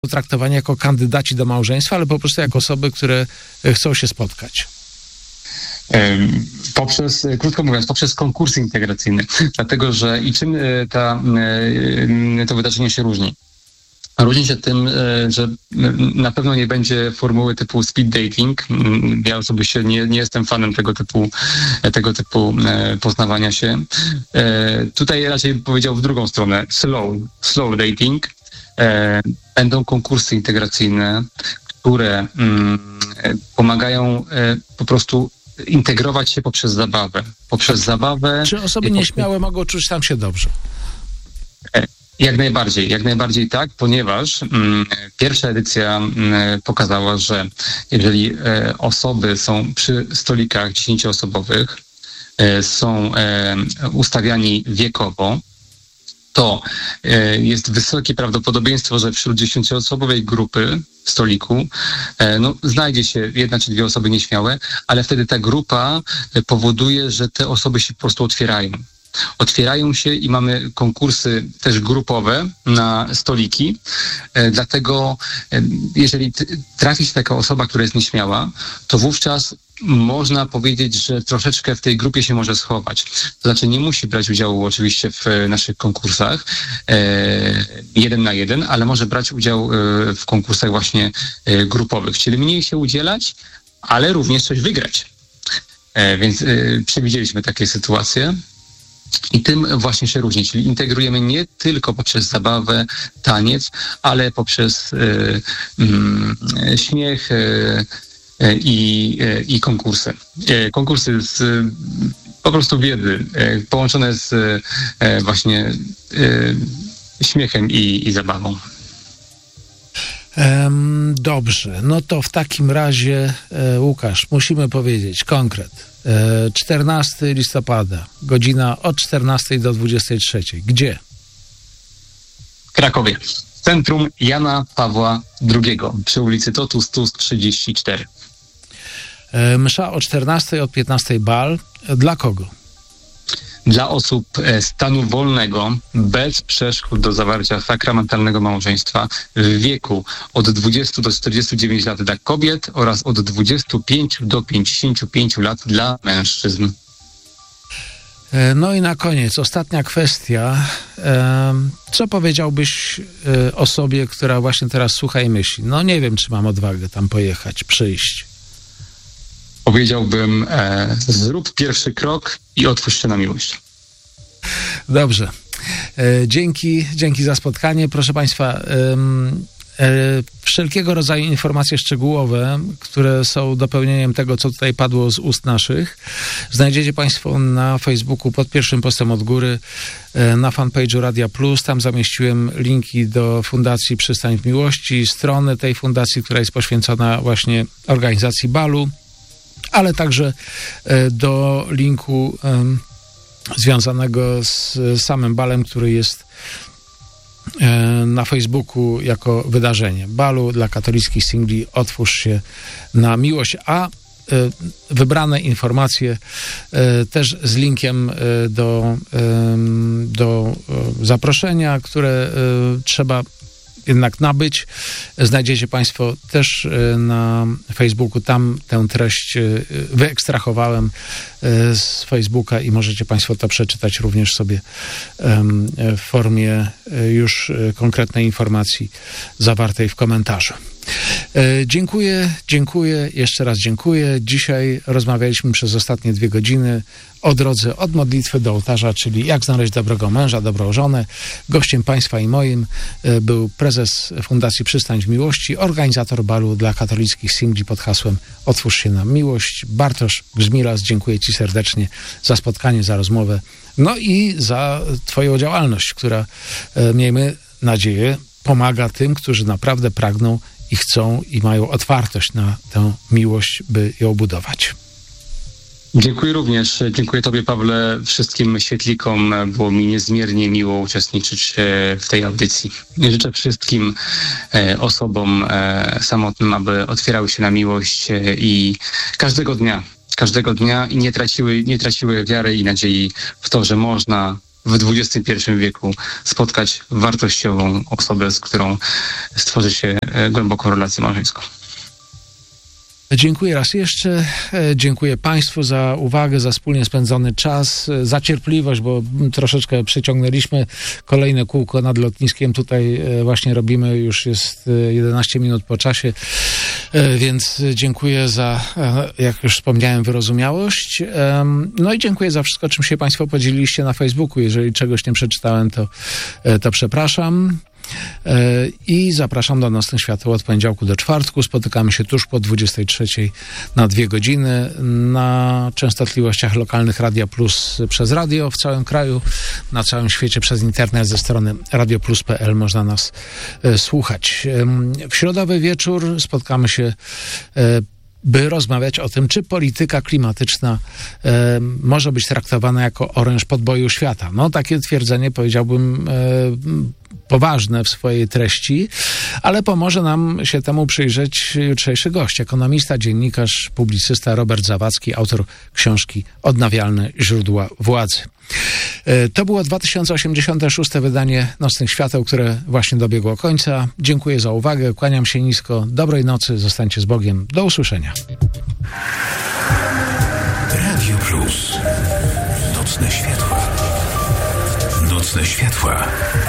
traktowani jako kandydaci do małżeństwa, ale po prostu jako osoby, które chcą się spotkać? Krótko mówiąc, poprzez konkursy integracyjne. Dlatego, że i czym to wydarzenie się różni? Różni się tym, że na pewno nie będzie formuły typu speed dating. Ja osobiście nie jestem fanem tego typu poznawania się. Tutaj raczej powiedział w drugą stronę, slow dating. Będą konkursy integracyjne, które pomagają po prostu integrować się poprzez zabawę. Czy osoby nieśmiałe mogą czuć tam się dobrze? Jak najbardziej tak, ponieważ pierwsza edycja pokazała, że jeżeli osoby są przy stolikach 10-osobowych, są ustawiani wiekowo, to jest wysokie prawdopodobieństwo, że wśród 10-osobowej grupy w stoliku znajdzie się 1 czy 2 osoby nieśmiałe, ale wtedy ta grupa powoduje, że te osoby się po prostu otwierają się i mamy konkursy też grupowe na stoliki. Dlatego jeżeli trafi się taka osoba, która jest nieśmiała, to wówczas można powiedzieć, że troszeczkę w tej grupie się może schować. To znaczy nie musi brać udziału oczywiście w naszych konkursach 1 na 1, ale może brać udział w konkursach właśnie grupowych. Czyli mniej się udzielać, ale również coś wygrać. Więc przewidzieliśmy takie sytuacje. I tym właśnie się różni, czyli integrujemy nie tylko poprzez zabawę, taniec, ale poprzez śmiech i konkursy. Konkursy po prostu wiedzy, połączone z właśnie śmiechem i zabawą. Dobrze, no to w takim razie, Łukasz, musimy powiedzieć konkret. 14 listopada, godzina od 14 do 23. Gdzie? W Krakowie. Centrum Jana Pawła II przy ulicy Totus 34. Msza o 14, od 15 bal. Dla kogo? Dla osób stanu wolnego, bez przeszkód do zawarcia sakramentalnego małżeństwa w wieku od 20 do 49 lat dla kobiet oraz od 25 do 55 lat dla mężczyzn. No i na koniec, ostatnia kwestia. Co powiedziałbyś osobie, która właśnie teraz słucha i myśli? No nie wiem, czy mam odwagę tam pojechać, przyjść. Powiedziałbym, zrób pierwszy krok i otwórz się na miłość. Dobrze. Dzięki za spotkanie. Proszę Państwa, wszelkiego rodzaju informacje szczegółowe, które są dopełnieniem tego, co tutaj padło z ust naszych, znajdziecie Państwo na Facebooku pod pierwszym postem od góry, na fanpage'u Radia Plus. Tam zamieściłem linki do Fundacji Przystań w Miłości, strony tej fundacji, która jest poświęcona właśnie organizacji balu, ale także do linku związanego z samym balem, który jest na Facebooku jako wydarzenie. Balu dla katolickich singli Otwórz się na miłość, a wybrane informacje też z linkiem do zaproszenia, które trzeba jednak nabyć. Znajdziecie Państwo też na Facebooku. Tam tę treść wyekstrahowałem z Facebooka i możecie Państwo to przeczytać również sobie w formie już konkretnej informacji zawartej w komentarzu. Dziękuję, jeszcze raz dziękuję. Dzisiaj rozmawialiśmy przez ostatnie 2 godziny o drodze od modlitwy do ołtarza, czyli jak znaleźć dobrego męża, dobrą żonę. Gościem Państwa i moim był prezes Fundacji Przystań w Miłości, organizator balu dla katolickich singli pod hasłem Otwórz się na miłość, Bartosz Grzmilas. Dziękuję Ci serdecznie za spotkanie, za rozmowę, no i za Twoją działalność, która, miejmy nadzieję, pomaga tym, którzy naprawdę pragną i chcą i mają otwartość na tę miłość, by ją budować. Dziękuję również. Dziękuję Tobie, Pawle, wszystkim świetlikom. Było mi niezmiernie miło uczestniczyć w tej audycji. Życzę wszystkim osobom samotnym, aby otwierały się na miłość i każdego dnia i nie traciły wiary i nadziei w to, że można w XXI wieku spotkać wartościową osobę, z którą stworzy się głęboką relację małżeńską. Dziękuję raz jeszcze. Dziękuję Państwu za uwagę, za wspólnie spędzony czas, za cierpliwość, bo troszeczkę przeciągnęliśmy kolejne kółko nad lotniskiem. Tutaj właśnie robimy, już jest 11 minut po czasie, więc dziękuję za, jak już wspomniałem, wyrozumiałość. No i dziękuję za wszystko, czym się Państwo podzieliliście na Facebooku. Jeżeli czegoś nie przeczytałem, to przepraszam. I zapraszam do Nocnych Świateł od poniedziałku do czwartku. Spotykamy się tuż po 23 na 2 godziny na częstotliwościach lokalnych Radia Plus przez radio w całym kraju, na całym świecie przez internet ze strony radioplus.pl można nas słuchać. W środowy wieczór spotkamy się, by rozmawiać o tym, czy polityka klimatyczna może być traktowana jako oręż podboju świata. No, takie twierdzenie, powiedziałbym, poważne w swojej treści, ale pomoże nam się temu przyjrzeć jutrzejszy gość, ekonomista, dziennikarz, publicysta Robert Zawadzki, autor książki Odnawialne źródła władzy. To było 2086 wydanie Nocnych Świateł, które właśnie dobiegło końca. Dziękuję za uwagę, kłaniam się nisko, dobrej nocy, zostańcie z Bogiem, do usłyszenia. Radio Plus. Nocne światła. Nocne światła.